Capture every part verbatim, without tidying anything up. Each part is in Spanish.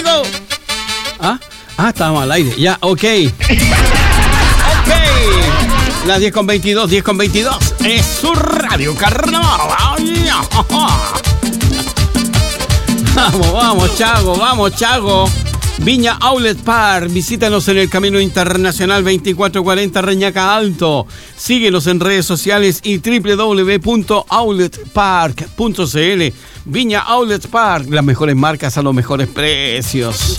veintidós. ¿Ah? Ah, estábamos al aire. Ya, ok. Ok. Las diez con veintidós, diez con veintidós. Es su Radio Carnaval. Vamos, vamos, Chago, vamos, Chago. Viña Outlet Park, visítanos en el Camino Internacional veinticuatro cuarenta Reñaca Alto. Síguenos en redes sociales y doble u doble u doble u punto outlet park punto c l. Viña Outlet Park, las mejores marcas a los mejores precios.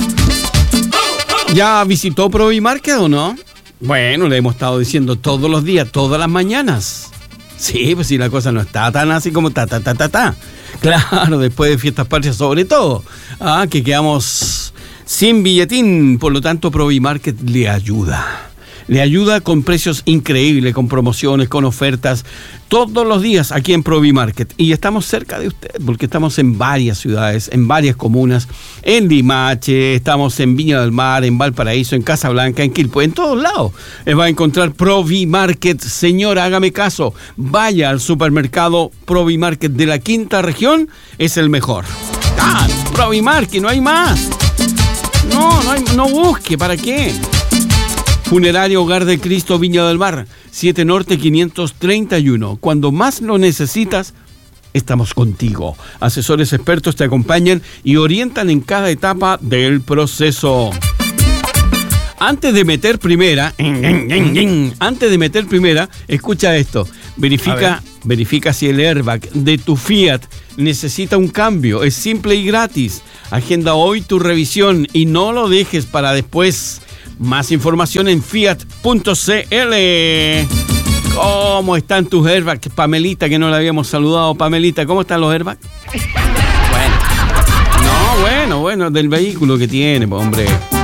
¿Ya visitó Provimarket o no? Bueno, le hemos estado diciendo todos los días, todas las mañanas. Sí, pues si la cosa no está tan así como ta, ta, ta, ta, ta. Claro, después de fiestas patrias sobre todo. Ah, que quedamos sin billetín, por lo tanto Provimarket le ayuda. Le ayuda con precios increíbles, con promociones, con ofertas, todos los días aquí en Provimarket. Y estamos cerca de usted, porque estamos en varias ciudades, en varias comunas, en Limache, estamos en Viña del Mar, en Valparaíso, en Casablanca, en Quilpué, en todos lados. Les va a encontrar Provimarket. Señora, hágame caso, vaya al supermercado Provimarket de la quinta región, es el mejor. Ah, Provimarket, no hay más. No, no, hay, no busque, ¿para qué? Funerario Hogar de Cristo Viña del Mar, siete Norte quinientos treinta y uno. Cuando más lo necesitas, estamos contigo. Asesores expertos te acompañan y orientan en cada etapa del proceso. Antes de meter primera, antes de meter primera, escucha esto. Verifica, verifica si el airbag de tu Fiat necesita un cambio. Es simple y gratis. Agenda hoy tu revisión y no lo dejes para después. Más información en fiat punto c l. ¿Cómo están tus airbags, Pamelita, que no la habíamos saludado? Pamelita, ¿cómo están los airbags? Bueno. No, bueno, bueno, del vehículo que tiene, hombre.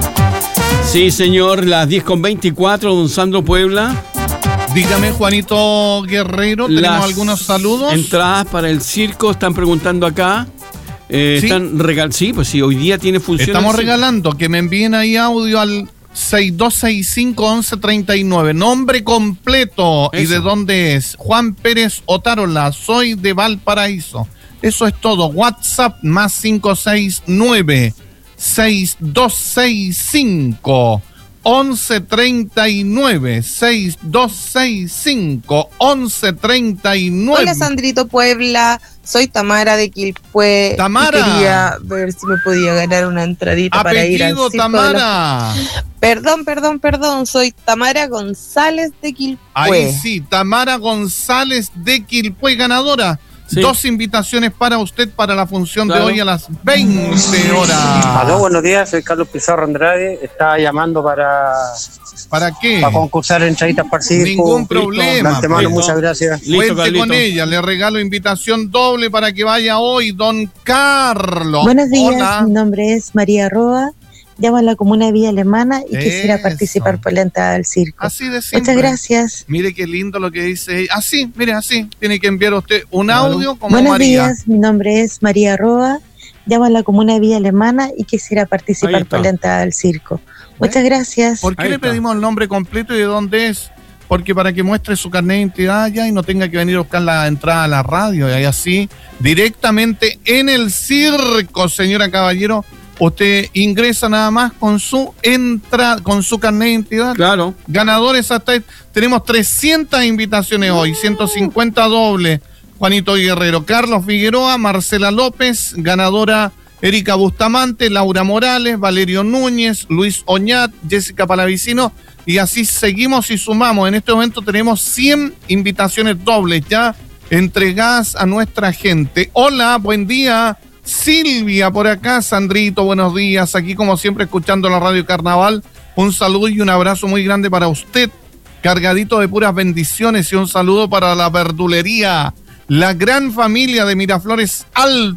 Sí, señor, las diez con veinticuatro, don Sandro Puebla. Dígame, Juanito Guerrero, ¿tenemos las algunos saludos? Entradas para el circo, están preguntando acá. Eh, ¿Sí? Están regal- sí, pues sí, hoy día tiene función. Estamos regalando, que me envíen ahí audio al seis dos seis cinco, once treinta y nueve. Nombre completo. Eso. Y de dónde es. Juan Pérez Otárola, soy de Valparaíso. Eso es todo. WhatsApp más cinco seis nueve, seis dos seis cinco, once treinta y nueve. seis dos seis cinco, once treinta y nueve. Hola, Sandrito Puebla. Soy Tamara de Quilpué. Tamara. Y quería ver si me podía ganar una entradita Apellido para ir al circo Tamara. de los... Perdón, perdón, perdón. Soy Tamara González de Quilpué. Ahí sí, Tamara González de Quilpué, ganadora. Sí. Dos invitaciones para usted para la función claro. de hoy a las veinte horas. Aló, buenos días, soy Carlos Pizarro Andrade. Estaba llamando para... ¿Para qué? Para concursar en entraditas para el circo. Ningún problema. De antemano, muchas gracias. Listo, cuente con ella, le regalo invitación doble para que vaya hoy, don Carlos. Buenos días, hola. Mi nombre es María Roa. Llamo a la comuna de Villa Alemana y Eso. quisiera participar por la entrada del circo. Así de simple. Muchas gracias. Mire qué lindo lo que dice ella. Así, mire, así. Tiene que enviar usted un audio como Buenos María. días, mi nombre es María Roa. Llamo a la comuna de Villa Alemana y quisiera participar por la entrada del circo. Muchas gracias. ¿Por qué le pedimos el nombre completo y de dónde es? Porque para que muestre su carnet de identidad ya y no tenga que venir a buscar la entrada a la radio. Y así, directamente en el circo, señora Caballero, usted ingresa nada más con su entrada, con su carnet de identidad. Claro. Ganadores hasta... Tenemos trescientas invitaciones hoy, ciento cincuenta doble. Juanito Guerrero, Carlos Figueroa, Marcela López, ganadora... Erika Bustamante, Laura Morales, Valerio Núñez, Luis Oñat, Jessica Palavicino, y así seguimos y sumamos. En este momento tenemos cien invitaciones dobles ya entregadas a nuestra gente. Hola, buen día. Silvia por acá, Sandrito, buenos días. Aquí como siempre escuchando la Radio Carnaval. Un saludo y un abrazo muy grande para usted, cargadito de puras bendiciones, y un saludo para la verdulería, la gran familia de Miraflores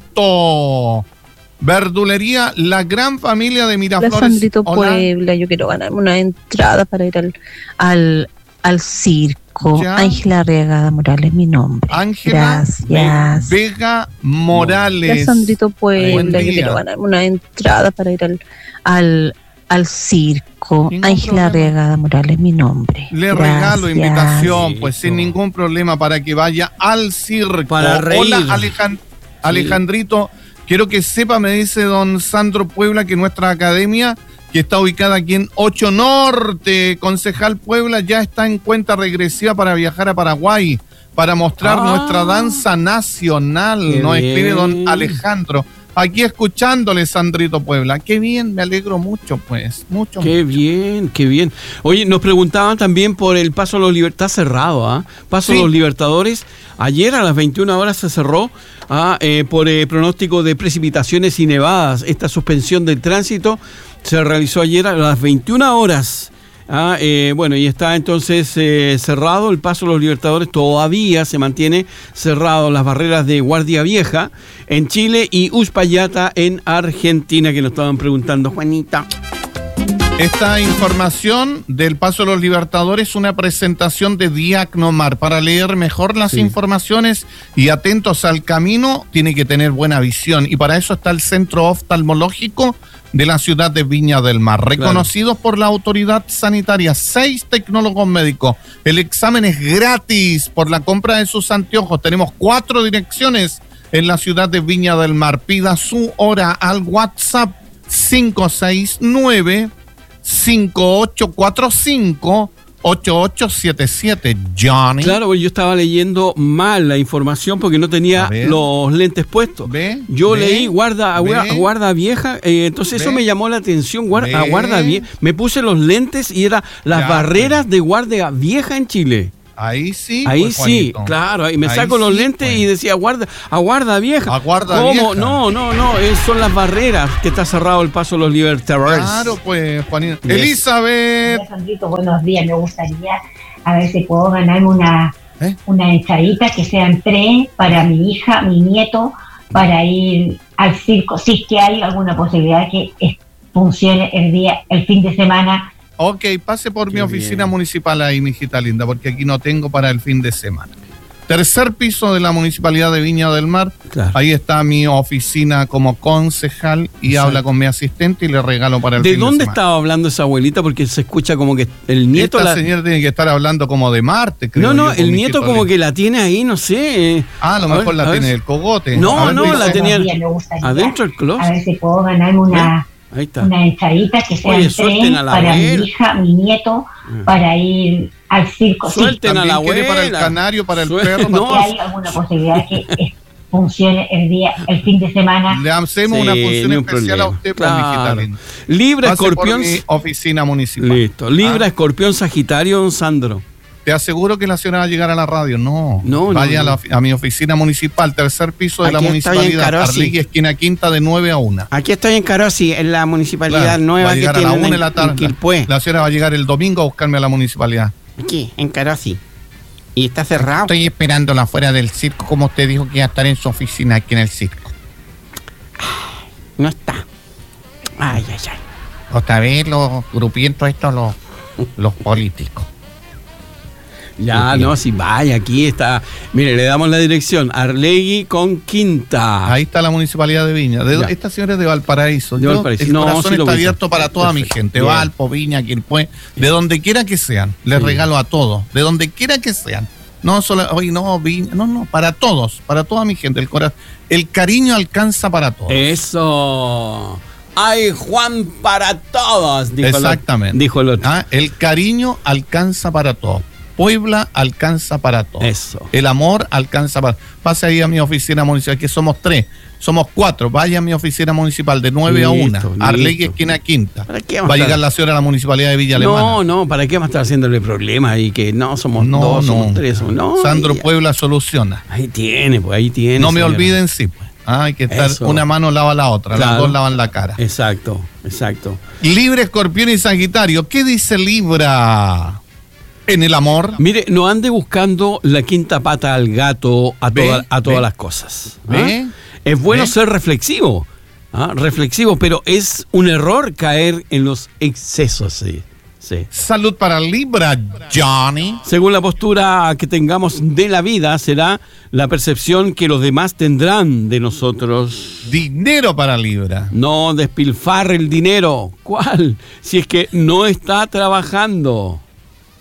Alto. Verdulería, la gran familia de Miraflores. Hola, Sandrito Puebla, yo quiero ganarme una entrada para ir al, al, al circo. ¿Ya? Ángela Regada Morales, mi nombre. Ángela Gracias. Vega Morales. Hola, Sandrito Puebla, yo quiero ganarme una entrada para ir al, al, al circo. Ángela Regada Morales, mi nombre. Le Gracias. regalo invitación, pues sin ningún problema, para que vaya al circo. Para reír. Hola, Alejand- Alejandrito. Quiero que sepa, me dice don Sandro Puebla, que nuestra academia, que está ubicada aquí en ocho Norte, Concejal Puebla, ya está en cuenta regresiva para viajar a Paraguay, para mostrar ah, nuestra danza nacional, nos escribe don Alejandro. Aquí escuchándole, Sandrito Puebla. Qué bien, me alegro mucho, pues. Mucho. Qué mucho. bien, qué bien. Oye, nos preguntaban también por el Paso a los Libertadores. Está cerrado, ¿ah? ¿eh? Paso sí. a los Libertadores. Ayer a las veintiuna horas se cerró ¿ah? eh, por eh, pronóstico de precipitaciones y nevadas. Esta suspensión del tránsito se realizó ayer a las veintiuna horas. Ah, eh, bueno, y está entonces eh, cerrado el Paso a los Libertadores, todavía se mantiene cerrado las barreras de Guardia Vieja en Chile y Uspallata en Argentina, que nos estaban preguntando, Juanita. Esta información del Paso a los Libertadores es una presentación de Diagnomar. Para leer mejor las sí. informaciones y atentos al camino, tiene que tener buena visión. Y para eso está el Centro Oftalmológico de la ciudad de Viña del Mar, reconocidos claro. por la autoridad sanitaria, seis tecnólogos médicos. El examen es gratis por la compra de sus anteojos. Tenemos cuatro direcciones en la ciudad de Viña del Mar. Pida su hora al WhatsApp cinco seis nueve, cinco ocho cuatro cinco, ocho ocho siete siete. Johnny. Claro, yo estaba leyendo mal la información porque no tenía los lentes puestos. ¿Ve? Yo ¿Ve? leí guarda, ¿Ve? guarda vieja, eh, entonces ¿Ve? eso me llamó la atención, guarda, guarda vieja. Me puse los lentes y era las ya, barreras pues. de guardia vieja en Chile. Ahí sí. Ahí pues, sí, claro. Ahí me ahí saco los sí, lentes pues. y decía, aguarda, aguarda vieja. Aguarda ¿Cómo? vieja. No, no, no, es, son las barreras que está cerrado el Paso a los Libertadores. Claro, pues, Juanita. Yes. Elizabeth. Hola, Sandrito, buenos días. Me gustaría a ver si puedo ganarme una, ¿Eh? una entradita que sean tres para mi hija, mi nieto, para ir al circo. Si es que hay alguna posibilidad de que es, funcione el día, el fin de semana. Ok, pase por Qué mi oficina bien. municipal ahí, mijita linda, porque aquí no tengo para el fin de semana. Tercer piso de la Municipalidad de Viña del Mar. Claro. Ahí está mi oficina como concejal y Exacto. habla con mi asistente y le regalo para el ¿De fin de semana. ¿De dónde estaba hablando esa abuelita? Porque se escucha como que el nieto... Esta la... señora tiene que estar hablando como de Marte, creo. No, no, yo, el nieto como que la tiene ahí, no sé. Ah, a lo mejor a la ver, tiene el cogote. No, ver, no, la tenía adentro del closet. A ver si puedo ganarme una... ¿Eh? Ahí está. Una entradita que sea Oye, tren para abuela. mi hija, mi nieto, uh. para ir al circo. Suelten sí. a la abuela. Para el canario, para el Suel... perro. No. ¿Hay alguna posibilidad de que funcione el día, el fin de semana? Le hacemos sí, una función especial problema. a usted, claro. por mi Libra, Pase Escorpión. Por mi oficina municipal. Listo. Libra, ah. Escorpión, Sagitario, don Sandro. Te aseguro que la señora va a llegar a la radio. No, no vaya no, a, la, a mi oficina municipal, tercer piso de Aquí la municipalidad, Arligui, esquina Quinta, de nueve a una. Aquí estoy en Carosi, en la municipalidad claro, nueva va a llegar que a la tienen una de la tarde. en Quilpué. La señora va a llegar el domingo a buscarme a la municipalidad. Aquí, en Carosi. Y está cerrado. Estoy esperándola afuera del circo, como usted dijo que iba a estar en su oficina aquí en el circo. No está. Ay, ay, ay. Otra vez los grupientos estos, los, los políticos. Ya, no, si vaya, aquí está. Mire, le damos la dirección. Arlegui con Quinta. Ahí está la Municipalidad de Viña. De, esta señora es de Valparaíso. De Valparaíso. Yo, el no, corazón sí está abierto para toda Perfecto. mi gente. Bien. Valpo, Viña, Quilpué, de donde quiera que sean. Les sí. regalo a todos. De donde quiera que sean. No solo, hoy no, Viña, no, no, para todos. Para toda mi gente. El corazón, el cariño alcanza para todos. Eso. ¡Ay, Juan para todos! Dijo Exactamente. El, dijo el otro. ¿Ah? El cariño alcanza para todos. Puebla alcanza para todos. Eso. El amor alcanza para... Pase ahí a mi oficina municipal, que somos tres, somos cuatro. Vaya a mi oficina municipal de nueve a una. Arlegui, esquina Quinta. Va a llegar la señora a la municipalidad de Villa Alemana. No, no, ¿para qué vamos a estar haciéndole problema? Y que no, somos no, dos, no. somos tres. No, Sandro Puebla soluciona. Ahí tiene, pues ahí tiene. No señora. Me olviden, sí, pues. Ah, hay que estar, Eso. una mano lava la otra, claro. Las dos lavan la cara. Exacto, exacto. Libra, Escorpión y Sagitario. ¿Qué dice Libra? En el amor. Mire, no ande buscando la quinta pata al gato a, toda, a todas las cosas. ¿eh? Es bueno ¿Ve? ser reflexivo, ¿ah? reflexivo, pero es un error caer en los excesos. Sí, sí. Salud para Libra, Johnny. Según la postura que tengamos de la vida, será la percepción que los demás tendrán de nosotros. Dinero para Libra. No despilfarre el dinero. ¿Cuál? Si es que no está trabajando.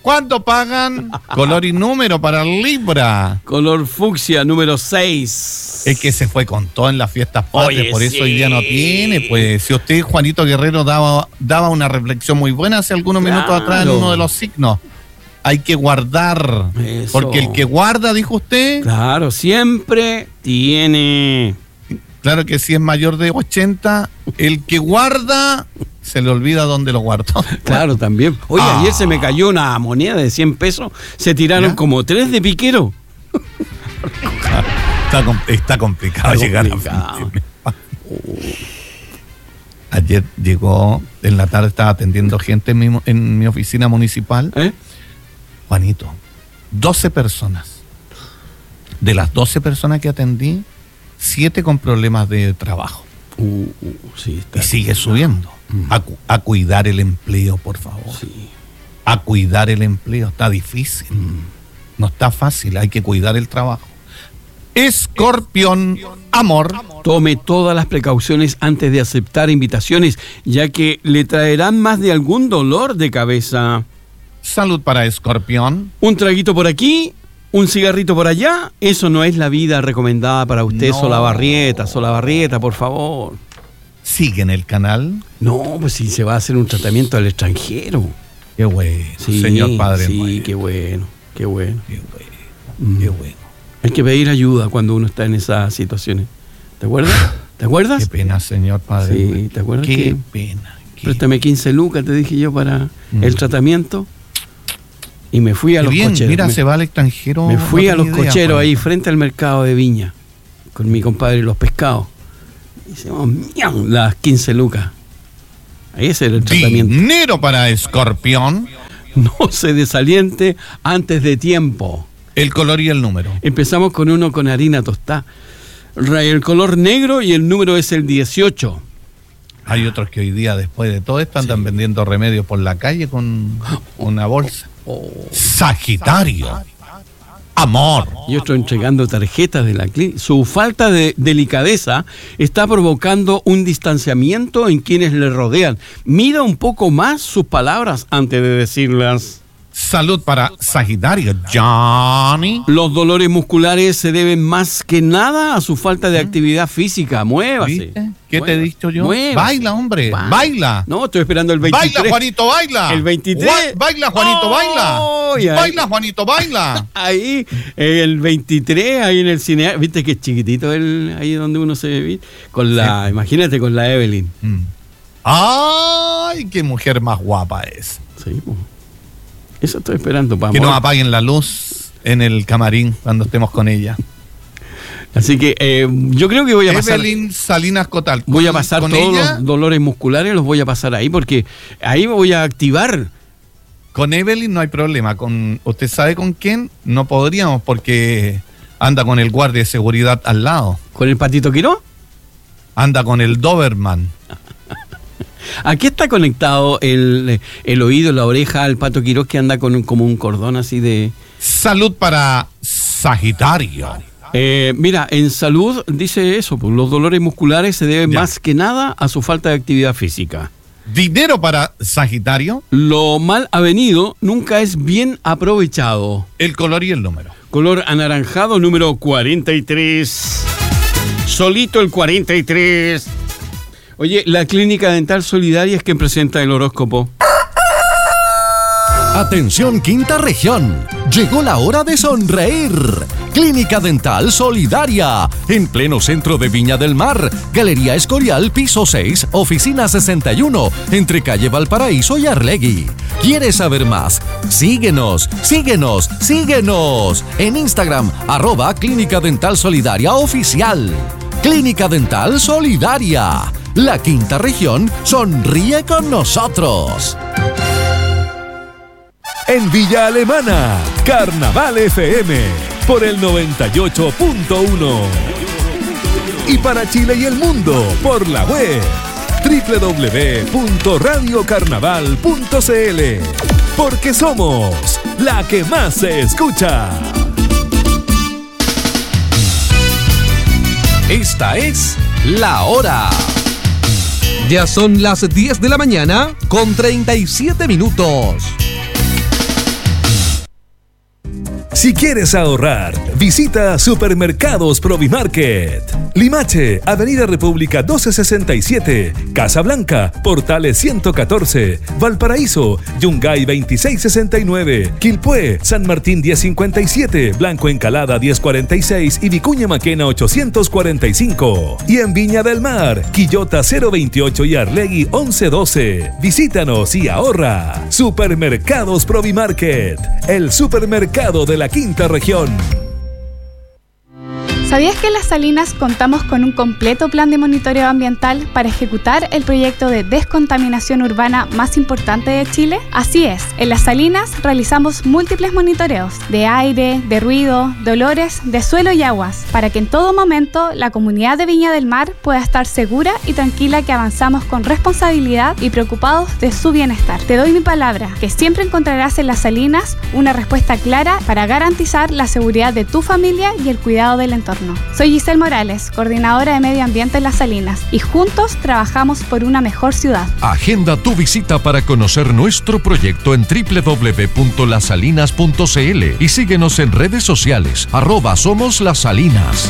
¿Cuánto pagan? Color y número para Libra. Color fucsia, número seis. Es que se fue con todo en las fiestas patrias, por eso sí. hoy día no tiene. Pues si usted, Juanito Guerrero, daba, daba una reflexión muy buena hace algunos Claro. minutos atrás en uno de los signos. Hay que guardar. Eso. Porque el que guarda, dijo usted, Claro, siempre tiene. claro que si es mayor de ochenta, el que guarda se le olvida dónde lo guardó. Claro, también. Oye, Ah. ayer se me cayó una moneda de cien pesos. Se tiraron ¿Ya? como tres de piquero. Está, com- está complicado Está llegar complicado. a fin de mes. Ayer llegó, en la tarde estaba atendiendo gente en mi, mo- en mi oficina municipal. ¿Eh? Juanito, doce personas. De las doce personas que atendí, siete con problemas de trabajo. Uh, uh, sí, está Y sigue subiendo. Mm. A, cu- a cuidar el empleo, por favor. Sí. A cuidar el empleo. Está difícil. Mm. No está fácil. Hay que cuidar el trabajo. Escorpión, amor. Tome todas las precauciones antes de aceptar invitaciones, ya que le traerán más de algún dolor de cabeza. Salud para Escorpión. Un traguito por aquí, un cigarrito por allá, eso no es la vida recomendada para usted, No. Solabarrieta, Solabarrieta, por favor. Sigue en el canal. No, pues si se va a hacer un tratamiento al extranjero. Qué bueno, Sí, señor Padre sí, Nuestro. qué bueno, qué bueno. Qué bueno, Mm. qué bueno. Hay que pedir ayuda cuando uno está en esas situaciones. ¿Te acuerdas? ¿Te acuerdas? Qué pena, señor Padre Sí, Nuestro. ¿te acuerdas Qué que- pena. qué- Préstame quince lucas, te dije yo, para Mm. el tratamiento. Y me fui a Qué los bien, cocheros. mira, me, se va al extranjero. me fui no a los tenía idea, cocheros ahí Juanito. frente al mercado de Viña con mi compadre Los Pescados. Hicimos ¡miau! Las quince lucas. Ese era el tratamiento. Dinero para Escorpión. No se desaliente antes de tiempo. El color y el número. Empezamos con uno con harina tostada. Ra- El color negro y el número es el dieciocho. Hay otros que hoy día, después de todo esto, andan vendiendo remedios por la calle con una bolsa. Sagitario. Amor. Y otro entregando tarjetas de la clínica. Su falta de delicadeza está provocando un distanciamiento en quienes le rodean. Mida un poco más sus palabras antes de decirlas. Salud para Sagitario. Johnny. Los dolores musculares se deben más que nada a su falta de actividad física. Muévase. ¿Viste? ¿Qué te he Muévase. dicho yo? Muévase. Baila, hombre. Va- Baila. No, estoy esperando el veintitrés. Baila, Juanito, baila. El veintitrés. Gua- Baila, Juanito, baila. Oh, y ahí- Baila, Juanito, baila. Ahí, el veintitrés, ahí en el cine, viste que es chiquitito el, ahí donde uno se ve, con la, imagínate con la Evelyn. Mm. Ay, qué mujer más guapa es. Sí, po. Eso estoy esperando para Que no apaguen la luz en el camarín cuando estemos con ella. Así que eh, yo creo que voy a pasar, Evelyn Salinas Cotal. voy a Con- pasar con todos ella, los dolores musculares, los voy a pasar ahí, porque ahí me voy a activar. Con Evelyn no hay problema. Con, ¿usted sabe con quién? No podríamos porque anda con el guardia de seguridad al lado. ¿Con el Patito Quiró? Anda con el Doberman. ¿A qué está conectado el, el oído, la oreja al Pato Quirós que anda con un- como un cordón así de... Salud para Sagitario. Eh, mira, en salud dice eso, pues los dolores musculares se deben Ya. más que nada a su falta de actividad física. Dinero para Sagitario. Lo mal avenido nunca es bien aprovechado. El color y el número. Color anaranjado número cuarenta y tres. Solito el cuarenta y tres. Oye, la Clínica Dental Solidaria es quien presenta el horóscopo. Atención Quinta Región, llegó la hora de sonreír. Clínica Dental Solidaria, en pleno centro de Viña del Mar, Galería Escorial, piso seis, oficina sesenta y uno, entre calle Valparaíso y Arlegui. ¿Quieres saber más? Síguenos, síguenos, síguenos. En Instagram, arroba Clínica Dental Solidaria Oficial. Clínica Dental Solidaria. La Quinta Región sonríe con nosotros. En Villa Alemana, Carnaval F M, por el noventa y ocho punto uno. Y para Chile y el mundo, por la web, doble u doble u doble u punto radio carnaval punto c l. Porque somos la que más se escucha. Esta es La Hora. Ya son las diez de la mañana con treinta y siete minutos. Si quieres ahorrar, visita Supermercados Provimarket. Limache, Avenida República doce sesenta y siete, Casablanca, Portales ciento catorce, Valparaíso, Yungay veintiséis sesenta y nueve, Quilpué, San Martín diez cincuenta y siete, Blanco Encalada diez cuarenta y seis y Vicuña Maquena ochocientos cuarenta y cinco. Y en Viña del Mar, Quillota cero veintiocho y Arlegui once doce. Visítanos y ahorra. Supermercados Provimarket, el supermercado de la quinta región. ¿Sabías que en Las Salinas contamos con un completo plan de monitoreo ambiental para ejecutar el proyecto de descontaminación urbana más importante de Chile? Así es, en Las Salinas realizamos múltiples monitoreos de aire, de ruido, de olores, de suelo y aguas, para que en todo momento la comunidad de Viña del Mar pueda estar segura y tranquila que avanzamos con responsabilidad y preocupados de su bienestar. Te doy mi palabra, que siempre encontrarás en Las Salinas una respuesta clara para garantizar la seguridad de tu familia y el cuidado del entorno. Soy Giselle Morales, coordinadora de Medio Ambiente en Las Salinas, y juntos trabajamos por una mejor ciudad. Agenda tu visita para conocer nuestro proyecto en doble u doble u doble u punto las salinas punto c l y síguenos en redes sociales, arroba Somos Las Salinas.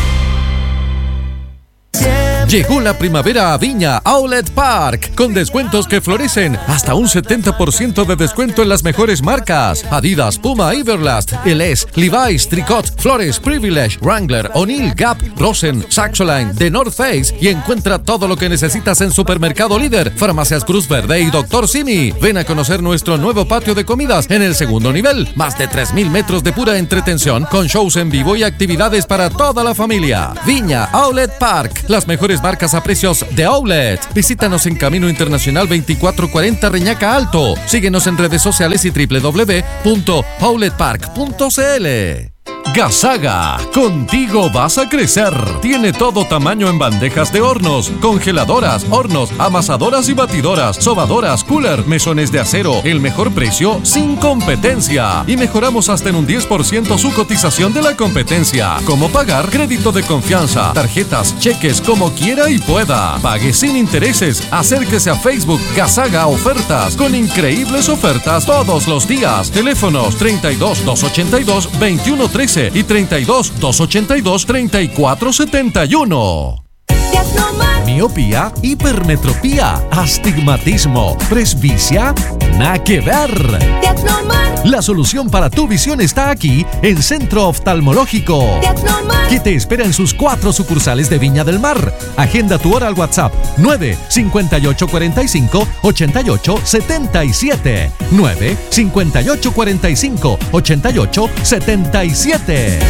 Llegó la primavera a Viña Outlet Park, con descuentos que florecen, hasta un setenta por ciento de descuento en las mejores marcas: Adidas, Puma, Everlast, L S, Levi's, Tricot, Flores, Privilege, Wrangler, O'Neill, Gap, Rosen, Saxoline, The North Face, y encuentra todo lo que necesitas en Supermercado Líder, Farmacias Cruz Verde y Doctor Simi. Ven a conocer nuestro nuevo patio de comidas en el segundo nivel, más de tres mil metros de pura entretención, con shows en vivo y actividades para toda la familia. Viña Outlet Park, las mejores marcas a precios de outlet. Visítanos en Camino Internacional veinticuatro cuarenta Reñaca Alto. Síguenos en redes sociales y doble u doble u doble u punto outlet park punto c l. Gasaga, contigo vas a crecer. Tiene todo tamaño en bandejas de hornos, congeladoras, hornos, amasadoras y batidoras, sobadoras, cooler, mesones de acero. El mejor precio sin competencia. Y mejoramos hasta en un diez por ciento su cotización de la competencia. ¿Cómo pagar? Crédito de confianza, tarjetas, cheques, como quiera y pueda. Pague sin intereses. Acérquese a Facebook Gasaga Ofertas, con increíbles ofertas todos los días. Teléfonos treinta y dos, doscientos ochenta y dos, veintiuno trece y treinta y dos, doscientos ochenta y dos, treinta y cuatro setenta y uno. Miopía, hipermetropía, astigmatismo, presbicia, nada que ver. La solución para tu visión está aquí en Centro Oftalmológico, que te espera en sus cuatro sucursales de Viña del Mar. Agenda tu hora al WhatsApp nueve cincuenta y ocho cuarenta y cinco, ochenta y ocho setenta y siete. nueve cincuenta y ocho cuarenta y cinco, ochenta y ocho setenta y siete.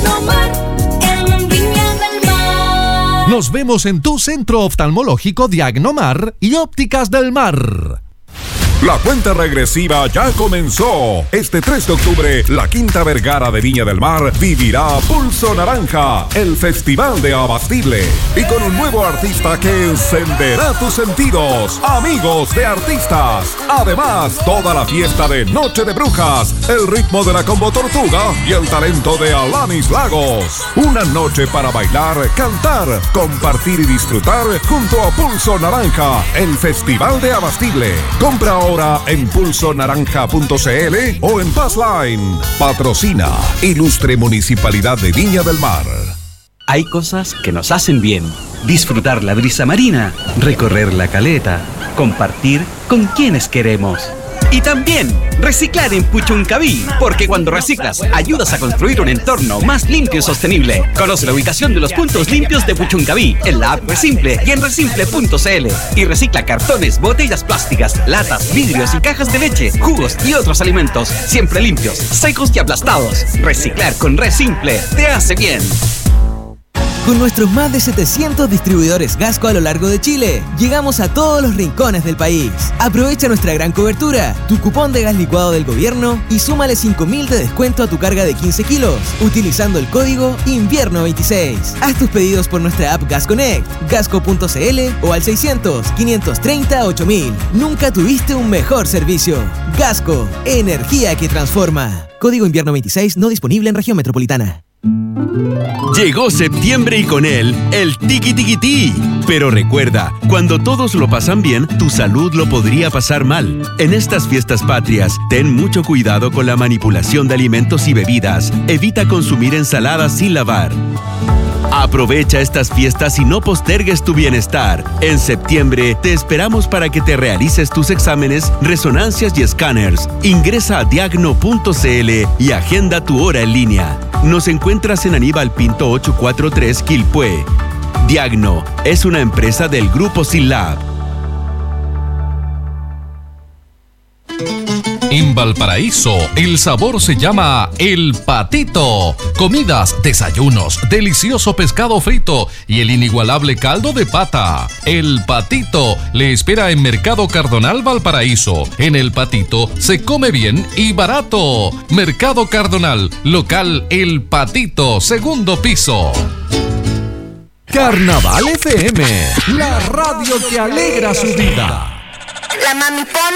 Nos vemos en tu Centro Oftalmológico Diagnomar y Ópticas del Mar. La cuenta regresiva ya comenzó. Este tres de octubre, la Quinta Vergara de Viña del Mar vivirá Pulso Naranja, el festival de Abastible. Y con un nuevo artista que encenderá tus sentidos. Amigos de artistas. Además, toda la fiesta de Noche de Brujas, el ritmo de la Combo Tortuga y el talento de Alanis Lagos. Una noche para bailar, cantar, compartir y disfrutar junto a Pulso Naranja, el festival de Abastible. Compra ahora en pulso naranja punto c l o en Passline. Patrocina Ilustre Municipalidad de Viña del Mar. Hay cosas que nos hacen bien. Disfrutar la brisa marina, recorrer la caleta, compartir con quienes queremos. Y también reciclar en Puchuncaví, porque cuando reciclas ayudas a construir un entorno más limpio y sostenible. Conoce la ubicación de los puntos limpios de Puchuncaví en la app Resimple y en resimple punto c l. Y recicla cartones, botellas plásticas, latas, vidrios y cajas de leche, jugos y otros alimentos, siempre limpios, secos y aplastados. Reciclar con Resimple te hace bien. Con nuestros más de setecientos distribuidores Gasco a lo largo de Chile, llegamos a todos los rincones del país. Aprovecha nuestra gran cobertura, tu cupón de gas licuado del gobierno y súmale cinco mil de descuento a tu carga de quince kilos, utilizando el código invierno veintiséis. Haz tus pedidos por nuestra app Gas Connect, gasco punto c l o al seiscientos, quinientos treinta, ocho mil. Nunca tuviste un mejor servicio. Gasco, energía que transforma. Código invierno veintiséis no disponible en región metropolitana. Llegó septiembre y con él el tiki tiki ti. Pero recuerda, cuando todos lo pasan bien, tu salud lo podría pasar mal. En estas fiestas patrias, ten mucho cuidado con la manipulación de alimentos y bebidas. Evita consumir ensaladas sin lavar. Aprovecha estas fiestas y no postergues tu bienestar. En septiembre te esperamos para que te realices tus exámenes, resonancias y escáneres. Ingresa a diagno punto c l y agenda tu hora en línea. Nos encuentras en Aníbal Pinto ochocientos cuarenta y tres Quilpué. Diagno es una empresa del Grupo Silab. En Valparaíso, el sabor se llama El Patito. Comidas, desayunos, delicioso pescado frito y el inigualable caldo de pata. El Patito le espera en Mercado Cardonal Valparaíso. En El Patito se come bien y barato. Mercado Cardonal, local El Patito, segundo piso. Carnaval F M, la radio que alegra su vida. La mami pone